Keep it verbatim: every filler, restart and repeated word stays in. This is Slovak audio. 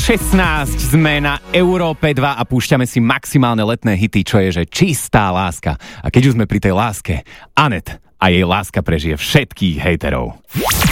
šestnásť sme na Európe dva a púšťame si maximálne letné hity, čo je, že čistá láska. A keď už sme pri tej láske, Anet a jej láska prežije všetkých hejterov.